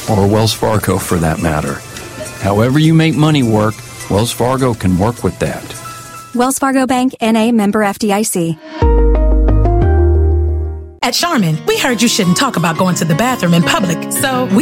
or Wells Fargo for that matter. However you make money work, Wells Fargo can work with that. Wells Fargo Bank, N.A., member FDIC. At Charmin, we heard you shouldn't talk about going to the bathroom in public, so